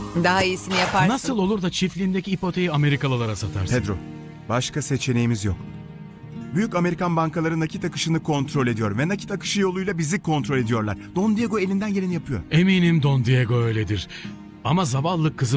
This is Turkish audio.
Daha iyisini yaparsın. Nasıl olur da çiftliğindeki ipoteği Amerikalılara satarsın? Pedro, başka seçeneğimiz yok. Büyük Amerikan bankaları nakit akışını kontrol ediyor ve nakit akışı yoluyla bizi kontrol ediyorlar. Don Diego elinden geleni yapıyor. Eminim Don Diego öyledir. Ama zavallı kızım